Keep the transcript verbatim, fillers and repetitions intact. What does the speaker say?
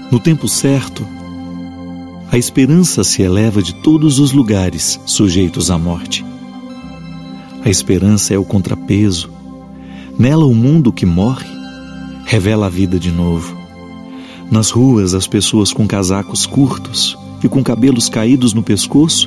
No tempo certo, a esperança se eleva de todos os lugares sujeitos à morte. A esperança é o contrapeso. Nela o mundo que morre revela a vida de novo. Nas ruas as pessoas com casacos curtos e com cabelos caídos no pescoço